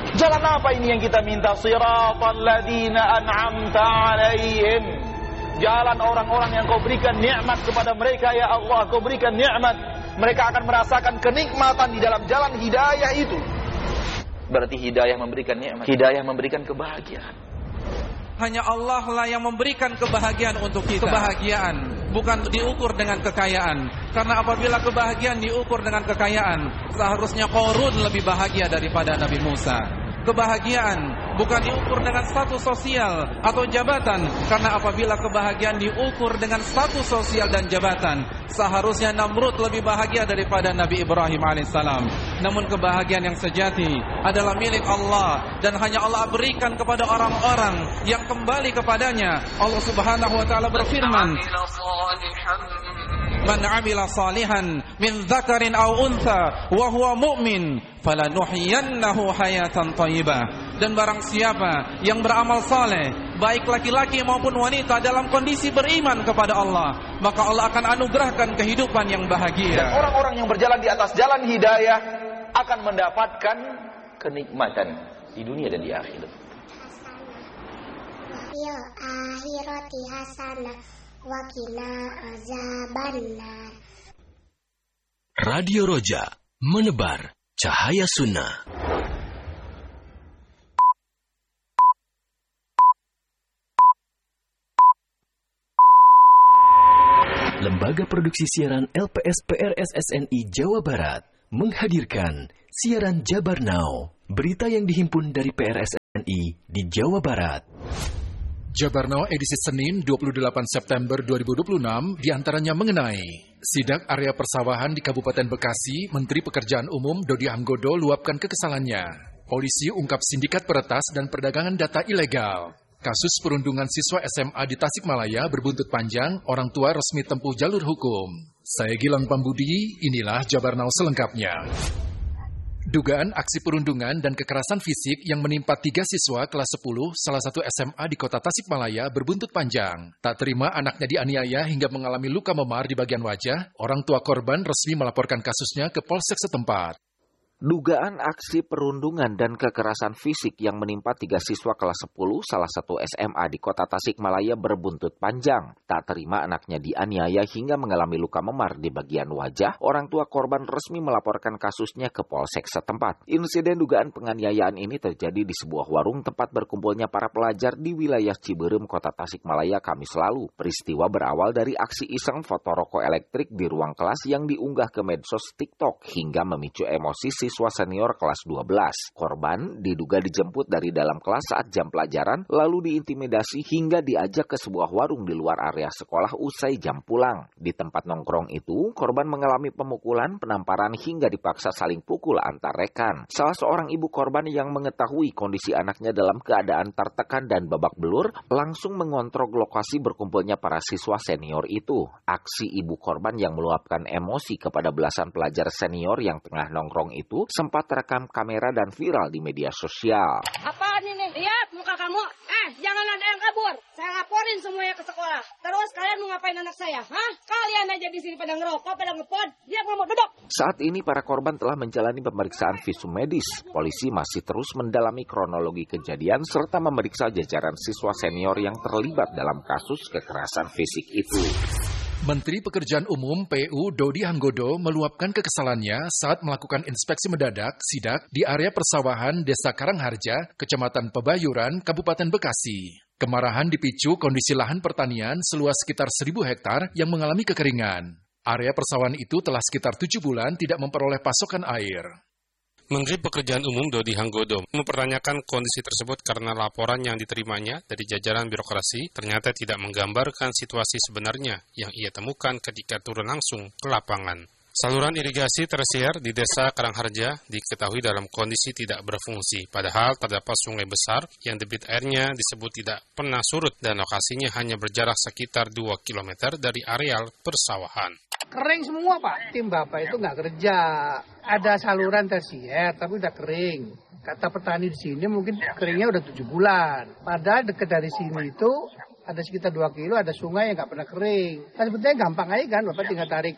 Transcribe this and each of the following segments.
Jalan apa ini yang kita minta? Siratal ladzina an'amta 'alaihim. Jalan orang-orang yang kau berikan nikmat kepada mereka, ya Allah. Kau berikan nikmat, mereka akan merasakan kenikmatan di dalam jalan hidayah itu. Berarti hidayah memberikan nikmat, hidayah memberikan kebahagiaan. Hanya Allah lah yang memberikan kebahagiaan untuk kita. Kebahagiaan bukan diukur dengan kekayaan. Karena apabila kebahagiaan diukur dengan kekayaan, seharusnya Qarun lebih bahagia daripada Nabi Musa. Kebahagiaan bukan diukur dengan status sosial atau jabatan. Karena apabila kebahagiaan diukur dengan status sosial dan jabatan, seharusnya Namrud lebih bahagia daripada Nabi Ibrahim alaihissalam. Namun kebahagiaan yang sejati adalah milik Allah, dan hanya Allah berikan kepada orang-orang yang kembali kepadanya. Allah subhanahu wa ta'ala berfirman, Man amila salihan min dzakarin aw untha wa huwa mu'min falanuhyiyannahu hayatan thayyibah. Dan barang siapa yang beramal saleh, baik laki-laki maupun wanita, dalam kondisi beriman kepada Allah, maka Allah akan anugerahkan kehidupan yang bahagia. Dan orang-orang yang berjalan di atas jalan hidayah akan mendapatkan kenikmatan di dunia dan di akhirat. Ya akhirati hasanah wa qina azabannar. Radio Roja, menebar cahaya sunnah. Lembaga Produksi Siaran LPS PRS SNI Jawa Barat menghadirkan siaran Jabar Now, berita yang dihimpun dari PRS SNI di Jawa Barat. Jabar Now edisi Senin 28 September 2026 diantaranya mengenai sidak area persawahan di Kabupaten Bekasi, Menteri Pekerjaan Umum Dodi Hanggodo luapkan kekesalannya. Polisi ungkap sindikat peretas dan perdagangan data ilegal. Kasus perundungan siswa SMA di Tasikmalaya berbuntut panjang, orang tua resmi tempuh jalur hukum. Saya Gilang Pambudi, inilah Jabar Now selengkapnya. Dugaan aksi perundungan dan kekerasan fisik yang menimpa 3 siswa kelas 10 salah satu SMA di kota Tasikmalaya berbuntut panjang. Tak terima anaknya dianiaya hingga mengalami luka memar di bagian wajah, orang tua korban resmi melaporkan kasusnya ke Polsek setempat. Dugaan aksi perundungan dan kekerasan fisik yang menimpa 3 siswa kelas 10 salah satu SMA di kota Tasikmalaya berbuntut panjang. Tak terima anaknya dianiaya hingga mengalami luka memar di bagian wajah, orang tua korban resmi melaporkan kasusnya ke Polsek setempat. Insiden dugaan penganiayaan ini terjadi di sebuah warung tempat berkumpulnya para pelajar di wilayah Ciberem, kota Tasikmalaya Kamis lalu. Peristiwa berawal dari aksi iseng foto rokok elektrik di ruang kelas yang diunggah ke medsos TikTok hingga memicu emosi siswa senior kelas 12. Korban diduga dijemput dari dalam kelas saat jam pelajaran, lalu diintimidasi hingga diajak ke sebuah warung di luar area sekolah usai jam pulang. Di tempat nongkrong itu, korban mengalami pemukulan, penamparan hingga dipaksa saling pukul antar rekan. Salah seorang ibu korban yang mengetahui kondisi anaknya dalam keadaan tertekan dan babak belur, langsung mengontrol lokasi berkumpulnya para siswa senior itu. Aksi ibu korban yang meluapkan emosi kepada belasan pelajar senior yang tengah nongkrong itu sempat terekam kamera dan viral di media sosial. Apaan ini? Lihat muka kamu. Jangan ada yang kabur. Saya laporin semuanya ke sekolah. Terus kalian mau ngapain anak saya? Kalian aja di sini pada ngerokok, pada ngepod. Dia mau duduk. Saat ini para korban telah menjalani pemeriksaan visum medis. Polisi masih terus mendalami kronologi kejadian serta memeriksa jajaran siswa senior yang terlibat dalam kasus kekerasan fisik itu. Menteri Pekerjaan Umum PU Dodi Hanggodo meluapkan kekesalannya saat melakukan inspeksi mendadak sidak di area persawahan Desa Karangharja, Kecamatan Pebayuran, Kabupaten Bekasi. Kemarahan dipicu kondisi lahan pertanian seluas sekitar 1.000 hektar yang mengalami kekeringan. Area persawahan itu telah sekitar 7 bulan tidak memperoleh pasokan air. Menteri Pekerjaan Umum Dodi Hanggodo mempertanyakan kondisi tersebut karena laporan yang diterimanya dari jajaran birokrasi ternyata tidak menggambarkan situasi sebenarnya yang ia temukan ketika turun langsung ke lapangan. Saluran irigasi tersier di Desa Karangharja diketahui dalam kondisi tidak berfungsi, padahal terdapat sungai besar yang debit airnya disebut tidak pernah surut dan lokasinya hanya berjarak sekitar 2 km dari areal persawahan. Kering semua Pak, tim Bapak itu nggak kerja. Ada saluran tersier tapi udah kering. Kata petani di sini mungkin keringnya udah 7 bulan. Padahal dekat dari sini itu ada sekitar 2 kilo, ada sungai yang nggak pernah kering. Kan sebetulnya gampang aja kan, Bapak tinggal tarik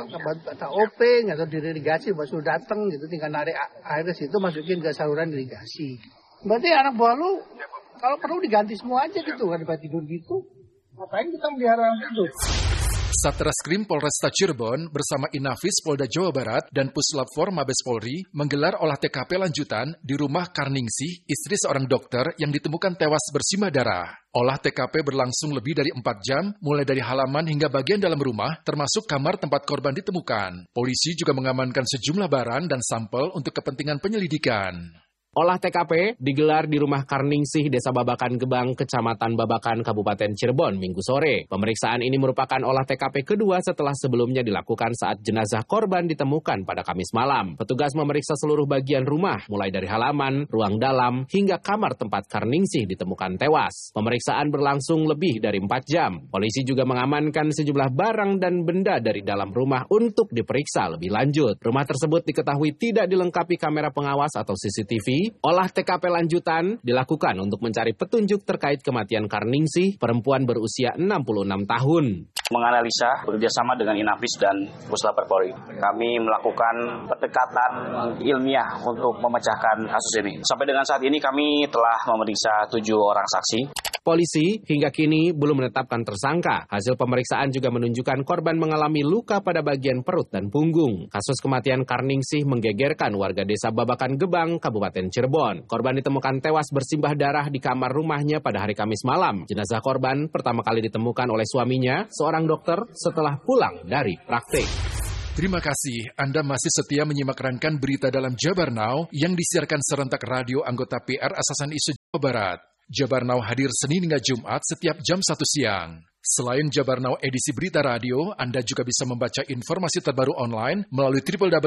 openg atau dirigasi, Bapak sudah datang gitu, tinggal narik air ke situ, masukin ke saluran irigasi. Berarti anak buah lu kalau perlu diganti semua aja gitu, kan Bapak tidur gitu. Ngapain kita melihara tidur? Satreskrim Polresta Cirebon bersama Inafis Polda Jawa Barat dan Puslap 4 Mabes Polri menggelar olah TKP lanjutan di rumah Karningsih, istri seorang dokter yang ditemukan tewas bersimbah darah. Olah TKP berlangsung lebih dari 4 jam, mulai dari halaman hingga bagian dalam rumah, termasuk kamar tempat korban ditemukan. Polisi juga mengamankan sejumlah barang dan sampel untuk kepentingan penyelidikan. Olah TKP digelar di rumah Karningsih, Desa Babakan Gebang, Kecamatan Babakan, Kabupaten Cirebon, Minggu sore. Pemeriksaan ini merupakan olah TKP kedua setelah sebelumnya dilakukan saat jenazah korban ditemukan pada Kamis malam. Petugas memeriksa seluruh bagian rumah, mulai dari halaman, ruang dalam, hingga kamar tempat Karningsih ditemukan tewas. Pemeriksaan berlangsung lebih dari 4 jam. Polisi juga mengamankan sejumlah barang dan benda dari dalam rumah untuk diperiksa lebih lanjut. Rumah tersebut diketahui tidak dilengkapi kamera pengawas atau CCTV. Olah TKP lanjutan dilakukan untuk mencari petunjuk terkait kematian Karningsih, perempuan berusia 66 tahun. Menganalisa bekerjasama dengan Inafis dan Puslap 4 Polri. Kami melakukan pendekatan ilmiah untuk memecahkan kasus ini. Sampai dengan saat ini kami telah memeriksa 7 orang saksi. Polisi hingga kini belum menetapkan tersangka. Hasil pemeriksaan juga menunjukkan korban mengalami luka pada bagian perut dan punggung. Kasus kematian Karningsih menggegerkan warga Desa Babakan Gebang, Kabupaten Cirebon. Korban ditemukan tewas bersimbah darah di kamar rumahnya pada hari Kamis malam. Jenazah korban pertama kali ditemukan oleh suaminya, seorang dokter, setelah pulang dari praktik. Terima kasih, Anda masih setia menyimak rangkaian berita dalam Jabar Now yang disiarkan serentak radio anggota PR Asasan Isu Jawa Barat. Jabar Now hadir Senin hingga Jumat setiap jam 1 siang. Selain Jabar Now edisi berita radio, Anda juga bisa membaca informasi terbaru online melalui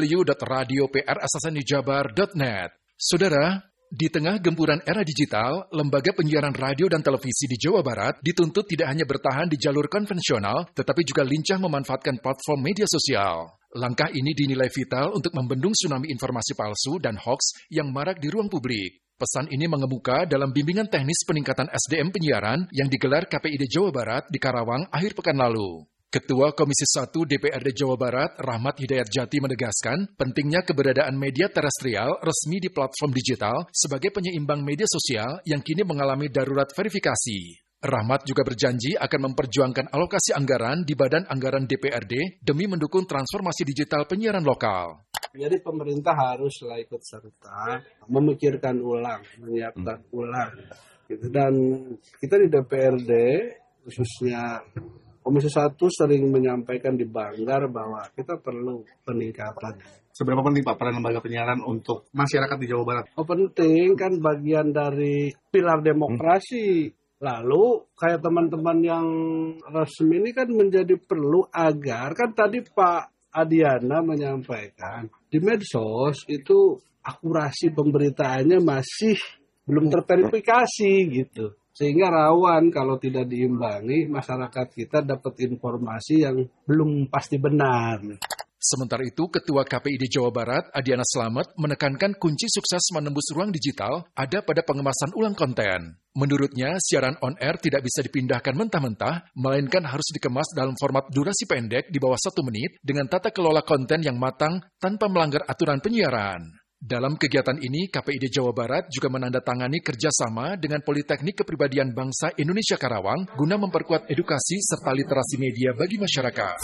www.radioprasasanjabar.net. Saudara, di tengah gempuran era digital, lembaga penyiaran radio dan televisi di Jawa Barat dituntut tidak hanya bertahan di jalur konvensional, tetapi juga lincah memanfaatkan platform media sosial. Langkah ini dinilai vital untuk membendung tsunami informasi palsu dan hoaks yang marak di ruang publik. Pesan ini mengemuka dalam bimbingan teknis peningkatan SDM penyiaran yang digelar KPID Jawa Barat di Karawang akhir pekan lalu. Ketua Komisi 1 DPRD Jawa Barat, Rahmat Hidayat Jati menegaskan pentingnya keberadaan media terestrial resmi di platform digital sebagai penyeimbang media sosial yang kini mengalami darurat verifikasi. Rahmat juga berjanji akan memperjuangkan alokasi anggaran di Badan Anggaran DPRD demi mendukung transformasi digital penyiaran lokal. Jadi pemerintah haruslah ikut serta memikirkan ulang, menyiapkan ulang. Gitu. Dan kita di DPRD, khususnya Komisi 1 sering menyampaikan di Banggar bahwa kita perlu peningkatan. Seberapa penting Pak peran lembaga penyiaran untuk masyarakat di Jawa Barat? Oh, penting, kan bagian dari pilar demokrasi. Lalu kayak teman-teman yang resmi ini kan menjadi perlu agar, kan tadi Pak Adiana menyampaikan, di medsos itu akurasi pemberitaannya masih belum terverifikasi gitu. Sehingga rawan kalau tidak diimbangi, masyarakat kita dapat informasi yang belum pasti benar. Sementara itu, Ketua KPID Jawa Barat, Adiana Slamet, menekankan kunci sukses menembus ruang digital ada pada pengemasan ulang konten. Menurutnya, siaran on-air tidak bisa dipindahkan mentah-mentah, melainkan harus dikemas dalam format durasi pendek di bawah 1 menit dengan tata kelola konten yang matang tanpa melanggar aturan penyiaran. Dalam kegiatan ini, KPID Jawa Barat juga menandatangani kerjasama dengan Politeknik Kepribadian Bangsa Indonesia Karawang guna memperkuat edukasi serta literasi media bagi masyarakat.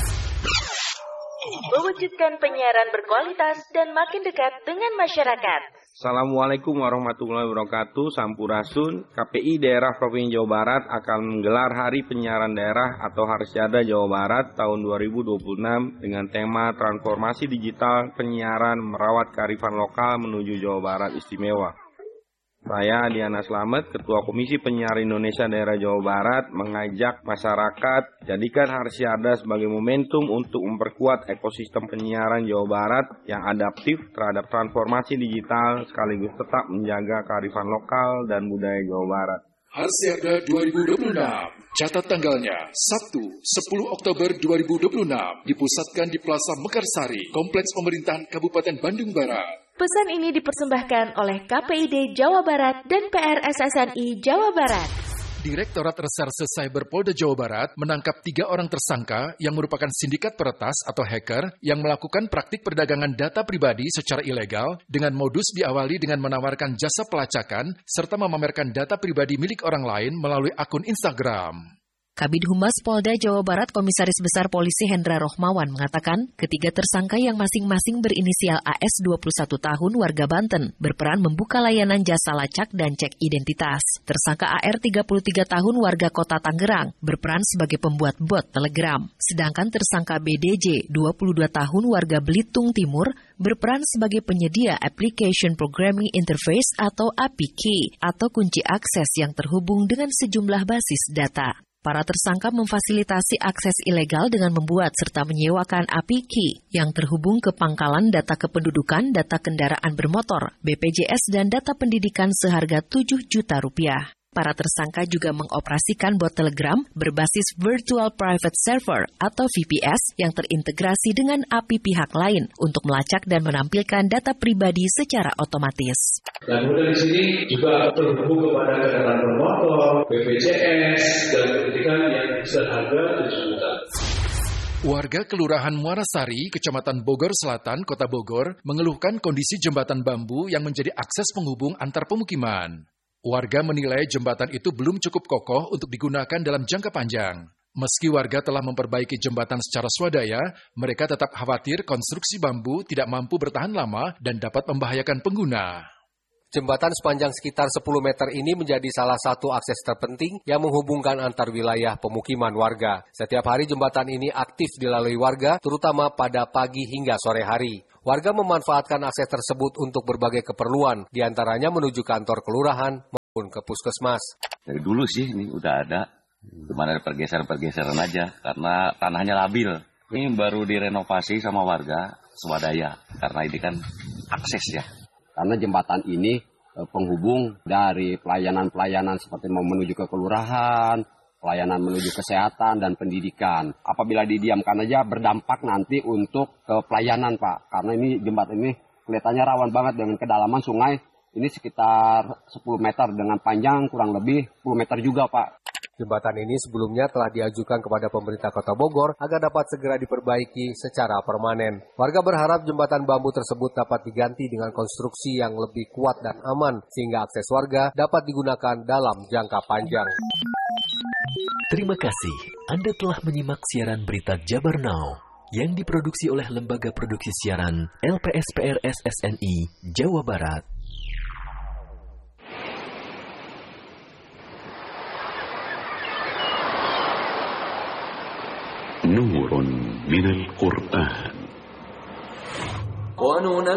Mewujudkan penyiaran berkualitas dan makin dekat dengan masyarakat. Assalamualaikum warahmatullahi wabarakatuh. Sampurasun, KPI Daerah Provinsi Jawa Barat akan menggelar Hari Penyiaran Daerah atau Harsyada Jawa Barat tahun 2026 dengan tema Transformasi Digital Penyiaran Merawat Kearifan Lokal menuju Jawa Barat Istimewa. Saya Adiana Slamet, Ketua Komisi Penyiaran Indonesia Daerah Jawa Barat, mengajak masyarakat jadikan Harsyada sebagai momentum untuk memperkuat ekosistem penyiaran Jawa Barat yang adaptif terhadap transformasi digital sekaligus tetap menjaga kearifan lokal dan budaya Jawa Barat. Harsyada 2026, catat tanggalnya, Sabtu 10 Oktober 2026, dipusatkan di Plaza Mekarsari, Kompleks Pemerintahan Kabupaten Bandung Barat. Pesan ini dipersembahkan oleh KPID Jawa Barat dan PRSSNI Jawa Barat. Direktorat Reserse Cyber Polda Jawa Barat menangkap 3 orang tersangka yang merupakan sindikat peretas atau hacker yang melakukan praktik perdagangan data pribadi secara ilegal dengan modus diawali dengan menawarkan jasa pelacakan serta memamerkan data pribadi milik orang lain melalui akun Instagram. Kabid Humas Polda Jawa Barat Komisaris Besar Polisi Hendra Rohmawan mengatakan, ketiga tersangka yang masing-masing berinisial AS 21 tahun warga Banten berperan membuka layanan jasa lacak dan cek identitas. Tersangka AR 33 tahun warga Kota Tangerang berperan sebagai pembuat bot Telegram. Sedangkan tersangka BDJ 22 tahun warga Belitung Timur berperan sebagai penyedia Application Programming Interface atau API atau kunci akses yang terhubung dengan sejumlah basis data. Para tersangka memfasilitasi akses ilegal dengan membuat serta menyewakan API key yang terhubung ke pangkalan data kependudukan, data kendaraan bermotor, BPJS, dan data pendidikan seharga 7 juta rupiah. Para tersangka juga mengoperasikan bot Telegram berbasis Virtual Private Server atau VPS yang terintegrasi dengan API pihak lain untuk melacak dan menampilkan data pribadi secara otomatis. Dan kemudian di sini juga terhubung kepada kendaraan bermotor, BPJS, dan pendidikan yang seharga 7 juta. Warga Kelurahan Muarasari, Kecamatan Bogor Selatan, Kota Bogor, mengeluhkan kondisi jembatan bambu yang menjadi akses penghubung antar pemukiman. Warga menilai jembatan itu belum cukup kokoh untuk digunakan dalam jangka panjang. Meski warga telah memperbaiki jembatan secara swadaya, mereka tetap khawatir konstruksi bambu tidak mampu bertahan lama dan dapat membahayakan pengguna. Jembatan sepanjang sekitar 10 meter ini menjadi salah satu akses terpenting yang menghubungkan antar wilayah pemukiman warga. Setiap hari jembatan ini aktif dilalui warga, terutama pada pagi hingga sore hari. Warga memanfaatkan akses tersebut untuk berbagai keperluan, diantaranya menuju kantor kelurahan maupun ke puskesmas. Dari dulu sih ini udah ada, cuma ada pergeseran-pergeseran aja karena tanahnya labil. Ini baru direnovasi sama warga swadaya karena ini kan akses ya. Karena jembatan ini penghubung dari pelayanan-pelayanan seperti mau menuju ke kelurahan, pelayanan menuju kesehatan dan pendidikan. Apabila didiamkan aja berdampak nanti untuk ke pelayanan, Pak. Karena ini jembatan ini kelihatannya rawan banget dengan kedalaman sungai. Ini sekitar 10 meter dengan panjang kurang lebih 10 meter juga, Pak. Jembatan ini sebelumnya telah diajukan kepada pemerintah Kota Bogor agar dapat segera diperbaiki secara permanen. Warga berharap jembatan bambu tersebut dapat diganti dengan konstruksi yang lebih kuat dan aman, sehingga akses warga dapat digunakan dalam jangka panjang. Terima kasih Anda telah menyimak siaran berita Jabar Now yang diproduksi oleh Lembaga Produksi Siaran LPSPR SSNI Jawa Barat. نور من القرآن